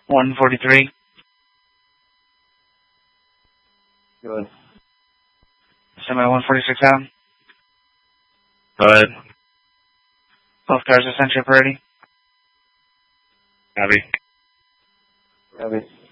143. Good. Semi 146 out. Go ahead. Both cars are sent ship ready. Copy. Copy.